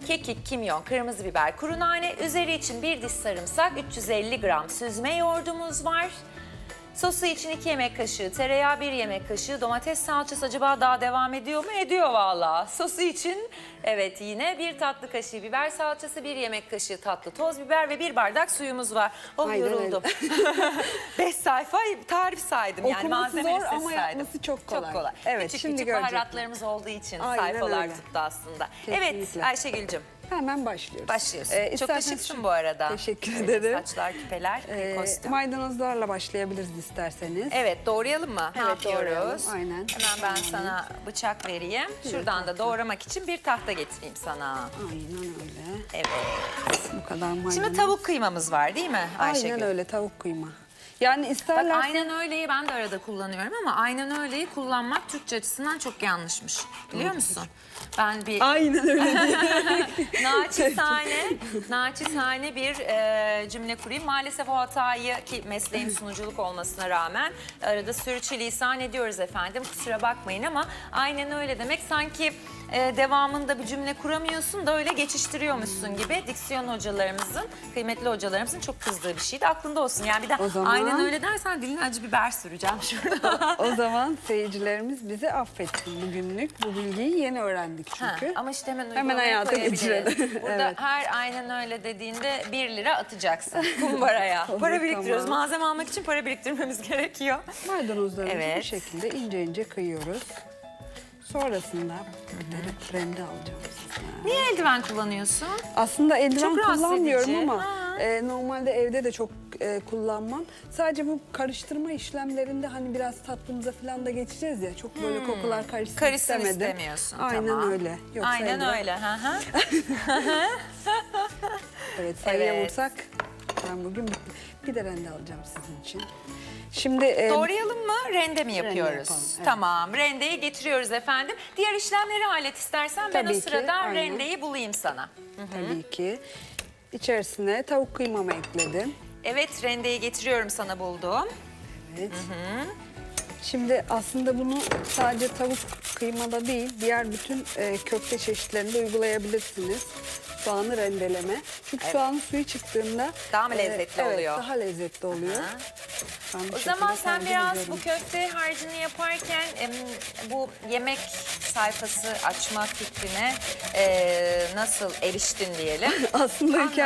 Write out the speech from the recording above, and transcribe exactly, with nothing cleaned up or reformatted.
kekik, kimyon, kırmızı biber, kuru nane, üzeri için bir diş sarımsak, üç yüz elli gram süzme yoğurdumuz var. Sosu için iki yemek kaşığı tereyağı, bir yemek kaşığı domates salçası. Acaba daha devam ediyor mu? Ediyor valla. Sosu için evet yine bir tatlı kaşığı biber salçası, bir yemek kaşığı tatlı toz biber ve bir bardak suyumuz var. Oh Aynen yoruldum. Beş sayfa tarif saydım yani Okuması malzeme zor listesi ama saydım. yapması çok kolay. Çok kolay. Evet, küçük şimdi küçük görecekler. baharatlarımız olduğu için Aynen sayfalar öyle. tuttu aslında. Kesinlikle. Evet Ayşegül'cüm. Hemen başlıyoruz. Başlıyorsun. Ee, Çok isterseniz da şıksın şu- bu arada. Teşekkür Böyle ederim. Saçlar, küpeler, Ee, kostüm. maydanozlarla başlayabiliriz isterseniz. Evet doğrayalım mı? Ne Evet, yapıyoruz? doğrayalım, aynen. Hemen ben sana bıçak vereyim. Şuradan da doğramak için bir tahta getireyim sana. Aynen öyle. Evet. Bu kadar maydanoz. Şimdi tavuk kıymamız var değil mi Ayşegül? Aynen öyle, tavuk kıyma. Yani Bak isterlerse... aynen öyleyi ben de arada kullanıyorum ama aynen öyleyi kullanmak Türkçe açısından çok yanlışmış. Biliyor musun? Ben bir Aynen öyle değil. naçizane, naçizane bir e, cümle kurayım. Maalesef o hatayı ki mesleğim sunuculuk olmasına rağmen arada sürçülisan ediyoruz efendim. Kusura bakmayın ama aynen öyle demek sanki e, devamında bir cümle kuramıyorsun da öyle geçiştiriyormuşsun gibi diksiyon hocalarımızın, kıymetli hocalarımızın çok kızdığı bir şeydi. Aklında olsun. Yani bir de O zaman- aynen öyle dersen diline acı biber süreceğim şurada. O zaman seyircilerimiz bizi affetsin bugünlük. Bu bilgiyi yeni öğrendik Ha, çünkü. ama işte hemen, Hemen uygulamaya hayata koyabiliriz. geçirelim. Burada Evet. her aynen öyle dediğinde bir lira atacaksın kumbaraya. Olur, Para biriktiriyoruz. tamam. Malzeme almak için para biriktirmemiz gerekiyor. Maydanozlarımızı Evet. bu şekilde ince ince kıyıyoruz. Sonrasında bir rende alacağım sizden. Niye eldiven kullanıyorsun? Aslında eldiven Çok rahatsız kullanmıyorum edici. ama Ha. e, normalde evde de çok e, kullanmam. Sadece bu karıştırma işlemlerinde hani biraz tatlımıza falan da geçeceğiz ya. Çok böyle kokular karışsın, Karışsın istemedim. istemiyorsun. Aynen tamam. öyle. Yoksa Aynen eldiven- öyle. Hı hı. Evet, sayıya Evet. vursak ben bugün bir, bir de rende alacağım sizin için. Şimdi e, Doğrayalım mı? Rende mi yapıyoruz? yapalım, evet. Tamam. Rendeyi getiriyoruz efendim. Diğer işlemleri hallet istersen ben Tabii o ki, sırada aynen. rendeyi bulayım sana. tabii ki içerisine tavuk kıymamı ekledim. Evet rendeyi getiriyorum sana bulduğum. Evet. Şimdi aslında bunu sadece tavuk kıymada değil, diğer bütün e, köfte çeşitlerinde uygulayabilirsiniz. Soğanı rendeleme. Çünkü soğanın suyu çıktığında Daha mı lezzetli evet, oluyor? daha lezzetli oluyor. Aha. Ben bu O şekilde zaman sen tercih biraz ediyorum. bu köfte harcını yaparken em, bu yemek sayfası açma fikrine e, nasıl eriştin diyelim. aslında hikaye